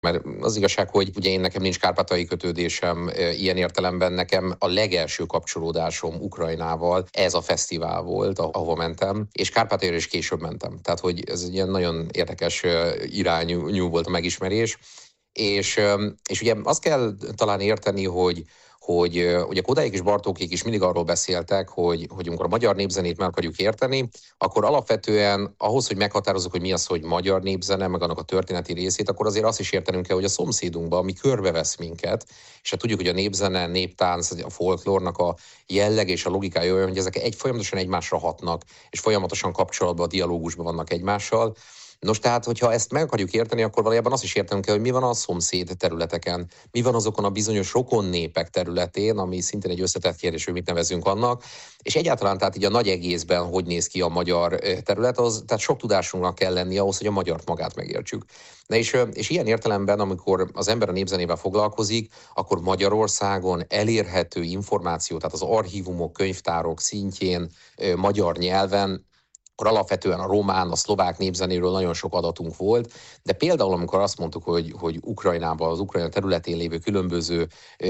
Mert az igazság, hogy ugye nekem nincs kárpátaljai kötődésem, ilyen értelemben nekem a legelső kapcsolódásom Ukrajnával ez a fesztivál volt, ahova mentem, és Kárpátaljára is később mentem. Tehát, hogy ez egy ilyen nagyon érdekes irányú volt a megismerés. És ugye azt kell talán érteni, hogy ugye Kodályék és Bartókék is mindig arról beszéltek, hogy amikor a magyar népzenét meg akarjuk érteni, akkor alapvetően ahhoz, hogy meghatározzuk, hogy mi az, hogy magyar népzene, meg annak a történeti részét, akkor azért azt is értenünk kell, hogy a szomszédunkban, ami körbevesz minket, és hát tudjuk, hogy a népzene, néptánc, a folklórnak a jelleg és a logikája olyan, hogy ezek folyamatosan egymásra hatnak, és folyamatosan kapcsolatban, a dialógusban vannak egymással. Nos, tehát, hogyha ezt meg akarjuk érteni, akkor valójában azt is értenünk kell, hogy mi van a szomszéd területeken, mi van azokon a bizonyos rokon népek területén, ami szintén egy összetett kérdés, hogy mit nevezünk annak, és egyáltalán tehát így a nagy egészben hogy néz ki a magyar terület, tehát sok tudásunknak kell lenni ahhoz, hogy a magyart magát megértsük. És ilyen értelemben, amikor az ember a népzenével foglalkozik, akkor Magyarországon elérhető információ, tehát az archívumok, könyvtárok szintjén, magyar nyelven, akkor alapvetően a román, a szlovák népzenéről nagyon sok adatunk volt, de például amikor azt mondtuk, hogy Ukrajnában, az Ukrajna területén lévő különböző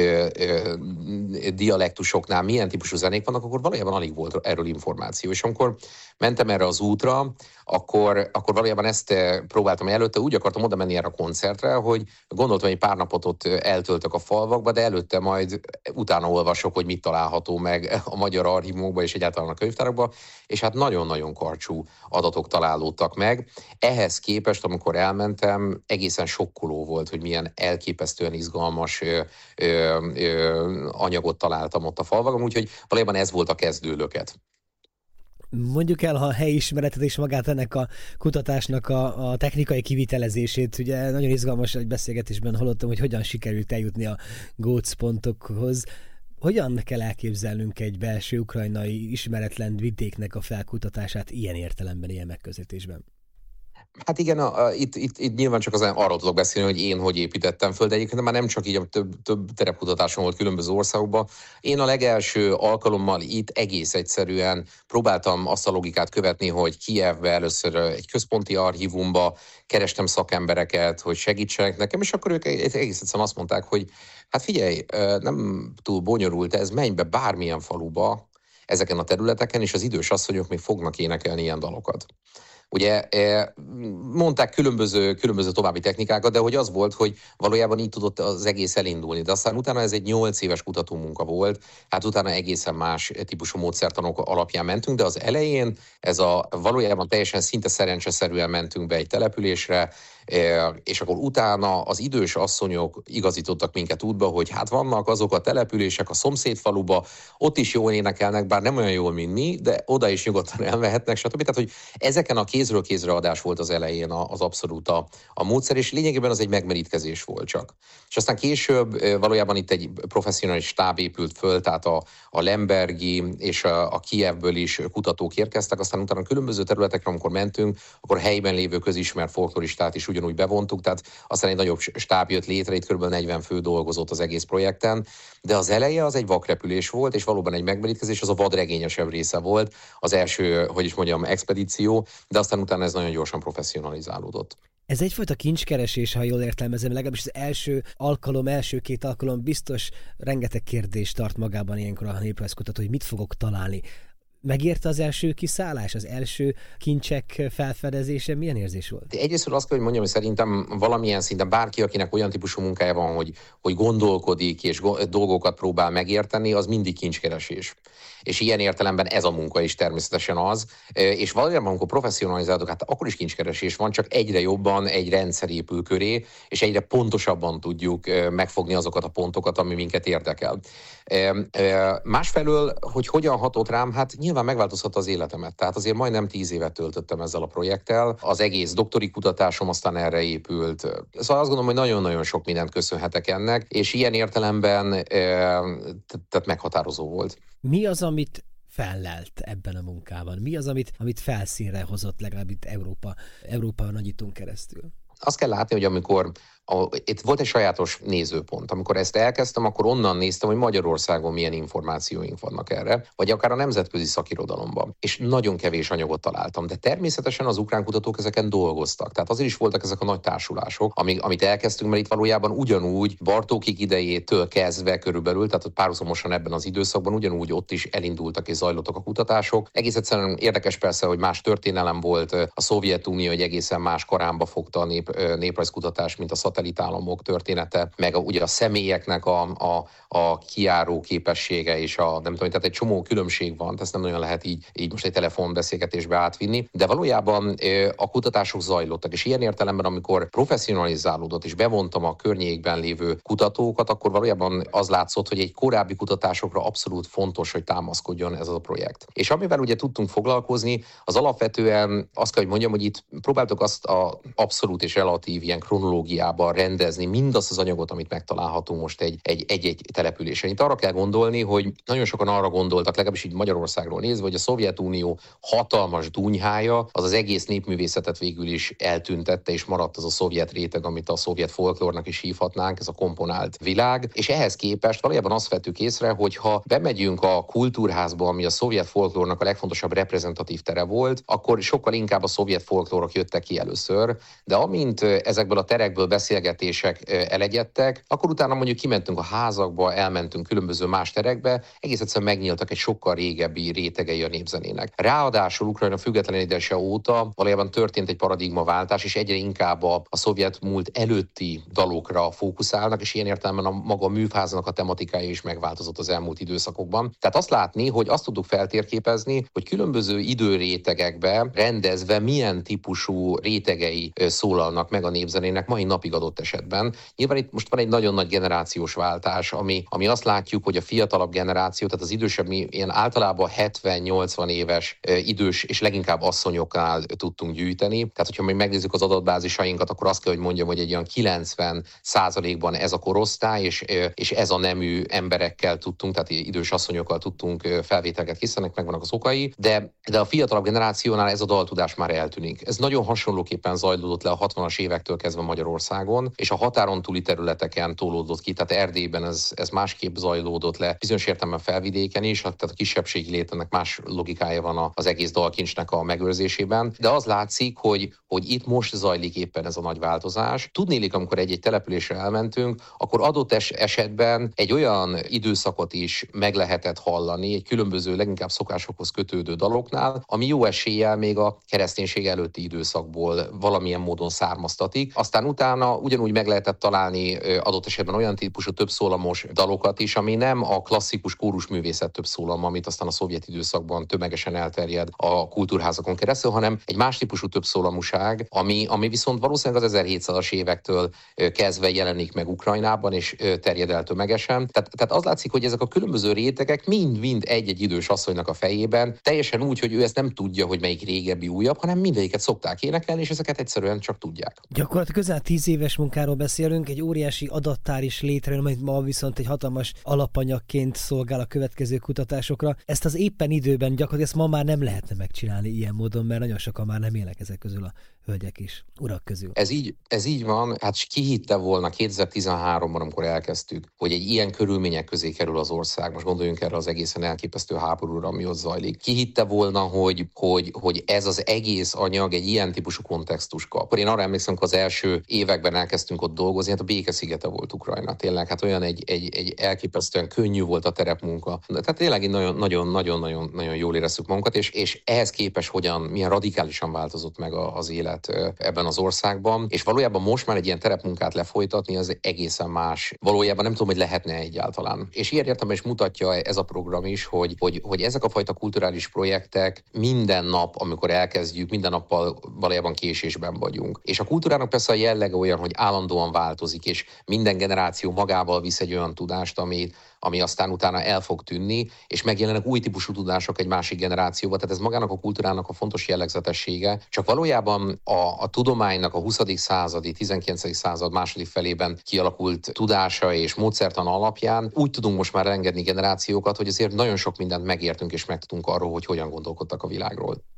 dialektusoknál milyen típusú zenék vannak, akkor valójában alig volt erről információ. És amikor mentem erre az útra, akkor valójában ezt próbáltam előtte, úgy akartam oda menni erre a koncertre, hogy gondoltam, hogy pár napot ott eltöltök a falvakba, de előtte majd utána olvasok, hogy mit található meg a magyar archívumokban és egyáltalán a könyvtárakban, és hát nagyon-nagyon karcsú adatok találódtak meg. Ehhez képest, amikor elmentem, egészen sokkoló volt, hogy milyen elképesztően izgalmas anyagot találtam ott a falvakon, úgyhogy valójában ez volt a kezdőlöket. Mondjuk el a helyismeretet és magát ennek a kutatásnak a technikai kivitelezését. Ugye nagyon izgalmas egy beszélgetésben hallottam, hogy hogyan sikerült eljutni a gócpontokhoz. Hogyan kell elképzelnünk egy belső ukrajnai ismeretlen vidéknek a felkutatását ilyen értelemben, ilyen megközelítésben? Hát igen, itt nyilván csak arról tudok beszélni, hogy én hogy építettem föl, de egyébként már nem csak így, több terepkutatásom volt különböző országokban. Én a legelső alkalommal itt egész egyszerűen próbáltam azt a logikát követni, hogy Kijevbe először egy központi archívumba kerestem szakembereket, hogy segítsenek nekem, és akkor ők egész egyszerűen azt mondták, hogy hát figyelj, nem túl bonyolult ez, menj be bármilyen faluba ezeken a területeken, és az idős asszonyok még fognak énekelni ilyen dalokat. Ugye mondták különböző további technikákat, de hogy az volt, hogy valójában így tudott az egész elindulni. De aztán utána ez egy 8 éves kutatómunka volt, hát utána egészen más típusú módszertanok alapján mentünk, de az elején valójában teljesen szinte szerencseszerűen mentünk be egy településre, és akkor utána az idős asszonyok igazítottak minket útba, hogy hát vannak azok a települések a szomszédfaluba, ott is jól énekelnek, bár nem olyan jól, mint mi, de oda is nyugodtan elmehetnek, stb. Tehát, hogy ezeken a kézről kézre adás volt az elején az abszolút a módszer, és lényegében az egy megmerítkezés volt csak. És aztán később valójában itt egy professzionális stáb épült föl, tehát a Lembergi és a Kijevből is kutatók érkeztek, aztán utána különböző területekre, amikor mentünk, akkor helyben lévő közismert folkloristát is ugyanúgy bevontuk, tehát aztán egy nagyobb stáb jött létre, itt kb. 40 fő dolgozott az egész projekten, de az eleje az egy vakrepülés volt, és valóban egy megmerítkezés, az a vadregényesebb része volt, az első, expedíció, de aztán utána ez nagyon gyorsan professzionalizálódott. Ez egyfajta kincskeresés, ha jól értelmezem, legalábbis az első 2 alkalom biztos rengeteg kérdést tart magában ilyenkor a néprajzkutató, hogy mit fogok találni. Megérte az első kiszállás, az első kincsek felfedezése? Milyen érzés volt? Egyrészt azt kell, hogy mondjam, hogy szerintem valamilyen szinten bárki, akinek olyan típusú munkája van, hogy gondolkodik és dolgokat próbál megérteni, az mindig kincskeresés. És ilyen értelemben ez a munka is természetesen az. És valójában, amikor professzionalizálok, hát akkor is kincskeresés van, csak egyre jobban egy rendszer épül köré, és egyre pontosabban tudjuk megfogni azokat a pontokat, ami minket érdekel. Másfelől, hogy hogyan hatott rám, hát nyilván megváltoztatta az életemet. Tehát azért majdnem 10 évet töltöttem ezzel a projekttel. Az egész doktori kutatásom aztán erre épült. Szóval azt gondolom, hogy nagyon-nagyon sok mindent köszönhetek ennek, és ilyen értelemben tehát meghatározó volt. Mi az, amit fellelt ebben a munkában? Mi az, amit felszínre hozott legalább itt Európa nagyítón keresztül? Azt kell látni, hogy amikor itt volt egy sajátos nézőpont. Amikor ezt elkezdtem, akkor onnan néztem, hogy Magyarországon milyen információink vannak erre, vagy akár a nemzetközi szakirodalomban. És nagyon kevés anyagot találtam. De természetesen az ukrán kutatók ezeken dolgoztak. Tehát azért is voltak ezek a nagy társulások, amit elkezdtünk, mert itt valójában ugyanúgy Bartókik idejétől kezdve körülbelül, tehát párhuzamosan ebben az időszakban ugyanúgy ott is elindultak és zajlottak a kutatások. Egész egyszerűen érdekes persze, hogy más történelem volt, a Szovjetunió egy egészen más karánba fogta a néprajzkutatást, mint a szatellitállamok története, meg ugye a személyeknek a kijáró képessége és nem tudom, tehát egy csomó különbség van, ezt nem nagyon lehet így most egy telefonbeszélgetésbe átvinni, de valójában a kutatások zajlottak, és ilyen értelemben, amikor professzionalizálódott és bevontam a környékben lévő kutatókat, akkor valójában az látszott, hogy egy korábbi kutatásokra abszolút fontos, hogy támaszkodjon ez a projekt. És amivel ugye tudtunk foglalkozni, az alapvetően azt kell, hogy mondjam, hogy itt próbáltuk azt a abszolút és relatív ilyen kronológiában rendezni mindazt az anyagot, amit megtalálhatunk most egy településen. Itt arra kell gondolni, hogy nagyon sokan arra gondoltak, legalábbis így Magyarországról nézve, hogy a Szovjetunió hatalmas dunyhája az egész népművészetet végül is eltüntette, és maradt az a szovjet réteg, amit a szovjet folklórnak is hívhatnánk, ez a komponált világ. És ehhez képest valójában azt vettük észre, hogy ha bemegyünk a kultúrházba, ami a szovjet folklórnak a legfontosabb reprezentatív tere volt, akkor sokkal inkább a szovjet folklórok jöttek ki először, de amint ezekből a terekből beszélgetések elegyedtek, akkor utána mondjuk kimentünk a házakba, elmentünk különböző más terekbe, egész egyszerűen megnyíltak egy sokkal régebbi rétegei a népzenének. Ráadásul Ukrajna függetlenítése óta valójában történt egy paradigmaváltás, és egyre inkább a szovjet múlt előtti dalokra fókuszálnak, és ilyen értelemben a maga műfáznak a tematikája is megváltozott az elmúlt időszakokban. Tehát azt látni, hogy azt tudjuk feltérképezni, hogy különböző időrétegekbe rendezve milyen típusú rétegei szólalnak meg a népzenének mai napig adott esetben. Nyilván itt most van egy nagyon nagy generációs váltás, ami azt látjuk, hogy a fiatalabb generáció, tehát az idősebb, mi ilyen általában 70-80 éves idős és leginkább asszonyoknál tudtunk gyűjteni. Tehát, hogyha még megnézzük az adatbázisainkat, akkor azt kell, hogy mondjam, hogy egy olyan 90%-ban ez a korosztály, és ez a nemű emberekkel tudtunk, tehát idős asszonyokkal tudtunk felvételeket készíteni, megvannak az okai, de a fiatalabb generációnál ez a daltudás már eltűnik. Ez nagyon hasonlóképpen zajlódott le a 60-as évektől kezdve Magyarországon, és a határon túli területeken tolódott ki, tehát Erdélyben ez másképp zajlódott le, bizonyos értelemben felvidéken is, tehát a kisebbségi létnek más logikája van az egész dalkincsnek a megőrzésében, de az látszik, hogy itt most zajlik éppen ez a nagy változás. Tudnélik, amikor egy településre elmentünk, akkor adott esetben egy olyan időszakot is meg lehetett hallani, egy különböző, leginkább szokásokhoz kötődő daloknál, ami jó eséllyel még a kereszténység előtti időszakból valamilyen módon származtatik. Aztán utána ugyanúgy meg lehetett találni adott esetben olyan típusú többszólamos dalokat is, ami nem a klasszikus kórusművészet többszólam, amit aztán a szovjet időszakban tömegesen elterjed a kultúrházakon keresztül, hanem egy más típusú többszólamúság, ami viszont valószínűleg az 1700-as évektől kezdve jelenik meg Ukrajnában, és terjed el tömegesen. Tehát az látszik, hogy ezek a különböző rétegek mind egy-egy idős asszonynak a fejében, teljesen úgy, hogy ő ezt nem tudja, hogy melyik régebbi, újabb, hanem mindegyiket szokták énekelni, és ezeket egyszerűen csak tudják. Gyakorlatilag közel 10 éves munkáról beszélünk, egy óriási adattár is létrejön, amit ma viszont egy hatalmas alapanyagként szolgál a következő kutatásokra. Ezt az éppen időben gyakorlatilag ezt ma már nem lehetne megcsinálni ilyen módon, mert nagyon sokan már nem élnek ezek közül a hölgyek is, urak közül. Ez így van, hát ki hitte volna 2013-ban, amikor elkezdtük, hogy egy ilyen körülmények közé kerül az ország. Most gondoljunk erre az egészen elképesztő háborúra, ami ott zajlik. Ki hitte volna, hogy ez az egész anyag egy ilyen típusú kontextus kap. Én arra emlékszem, hogy az első években elkezdtünk ott dolgozni, hát a békeszigete volt Ukrajna. Tényleg, hát olyan egy elképesztően könnyű volt a terepmunka. Tehát tényleg nagyon jól éreztük magunkat, és ehhez képest milyen radikálisan változott meg az élet ebben az országban, és valójában most már egy ilyen terepmunkát lefolytatni, az egészen más. Valójában nem tudom, hogy lehetne egyáltalán. És ilyen értelemben is mutatja ez a program is, hogy ezek a fajta kulturális projektek minden nap, amikor elkezdjük, minden nappal valójában késésben vagyunk. És a kultúrának persze a jellege olyan, hogy állandóan változik, és minden generáció magával visz egy olyan tudást, ami aztán utána el fog tűnni, és megjelennek új típusú tudások egy másik generációba. Tehát ez magának a kultúrának a fontos jellegzetessége. Csak valójában a tudománynak a 20. századi, 19. század második felében kialakult tudása és módszertan alapján úgy tudunk most már engedni generációkat, hogy azért nagyon sok mindent megértünk és megtudunk arról, hogy hogyan gondolkodtak a világról.